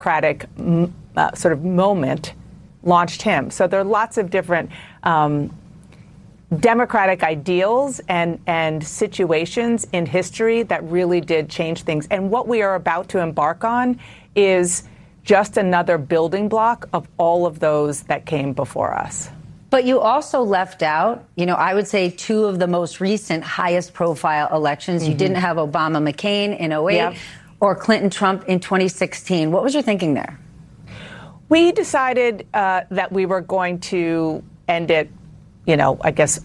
Democratic sort of moment launched him. So there are lots of different democratic ideals and situations in history that really did change things. And what we are about to embark on is just another building block of all of those that came before us. But you also left out, I would say two of the most recent highest profile elections. You didn't have Obama-McCain in 2008 or Clinton-Trump in 2016. What was your thinking there? We decided that we were going to end it, I guess,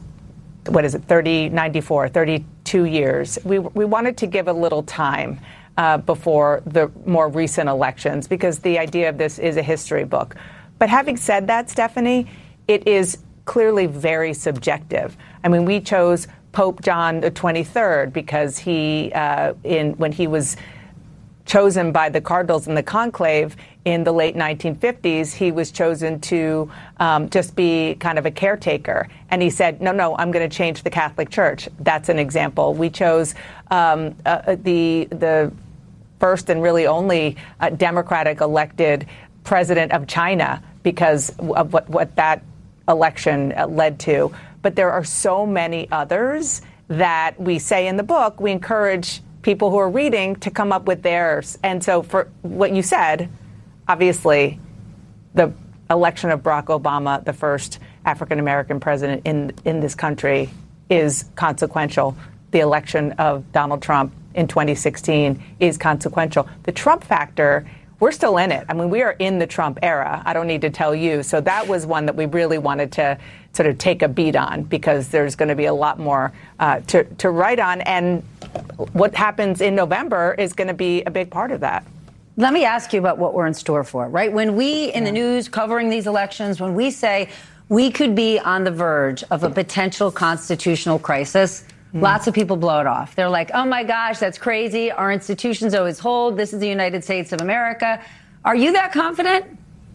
32 years. We wanted to give a little time before the more recent elections, because the idea of this is a history book. But having said that, Stephanie, it is clearly very subjective. I mean, we chose Pope John the 23rd because when he was chosen by the cardinals in the conclave in the late 1950s, he was chosen to just be kind of a caretaker. And he said, no, I'm going to change the Catholic Church. That's an example. We chose the first and really only Democratic elected president of China because of what that election led to. But there are so many others that we say in the book, we encourage people who are reading to come up with theirs. And so for what you said, obviously, the election of Barack Obama, the first African-American president in this country, is consequential. The election of Donald Trump in 2016 is consequential. The Trump factor, we're still in it. I mean, we are in the Trump era. I don't need to tell you. So that was one that we really wanted to sort of take a beat on, because there's going to be a lot more to write on. And what happens in November is going to be a big part of that. Let me ask you about what we're in store for, right? When we in the news covering these elections, when we say we could be on the verge of a potential constitutional crisis, lots of people blow it off. They're like, oh, my gosh, that's crazy. Our institutions always hold. This is the United States of America. Are you that confident?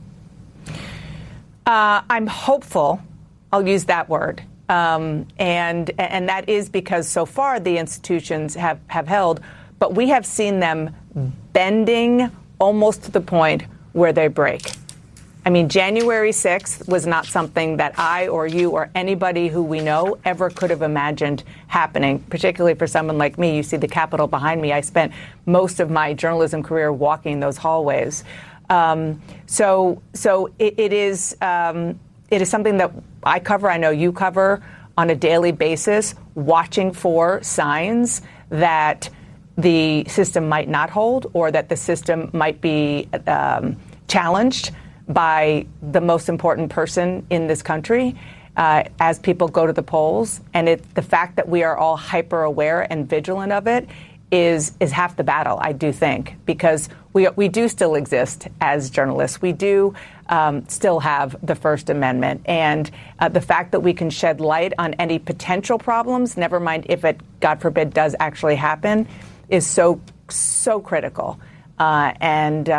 I'm hopeful. I'll use that word. And that is because so far the institutions have held, but we have seen them bending almost to the point where they break. I mean, January 6th was not something that I or you or anybody who we know ever could have imagined happening, particularly for someone like me. You see the Capitol behind me. I spent most of my journalism career walking those hallways. So it is something that I cover, I know you cover on a daily basis, watching for signs that the system might not hold or that the system might be challenged by the most important person in this country as people go to the polls. And the fact that we are all hyper aware and vigilant of it is half the battle, I do think, because we do still exist as journalists. We do still have the First Amendment. And the fact that we can shed light on any potential problems, never mind if it, God forbid, does actually happen, is so critical. And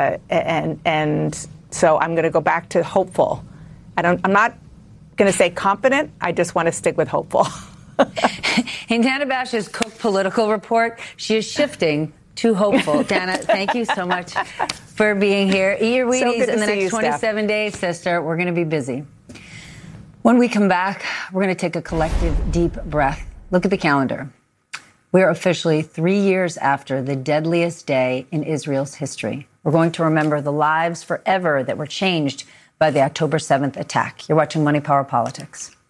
so I'm going to go back to hopeful. I'm not going to say confident. I just want to stick with hopeful. In Dana Bash's Cook Political Report, she is shifting to hopeful. Dana, thank you so much for being here. Eat your Wheaties in the next 27 days, sister. We're going to be busy. When we come back, we're going to take a collective deep breath. Look at the calendar. We are officially 3 years after the deadliest day in Israel's history. We're going to remember the lives forever that were changed by the October 7th attack. You're watching Money, Power, Politics.